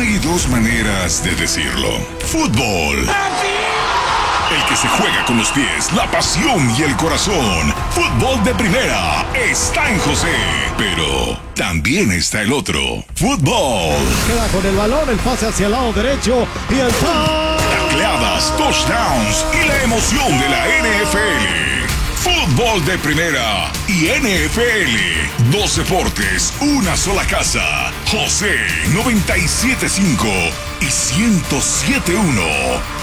Hay dos maneras de decirlo. Fútbol. El que se juega con los pies, la pasión y el corazón. Fútbol de primera está en José. Pero también está el otro. Fútbol. Queda con el balón, el pase hacia el lado derecho y el tacleadas, touchdowns y la emoción de la NFL. Fútbol de primera y NFL. Dos deportes, una sola casa. José 97.5 y 107.1.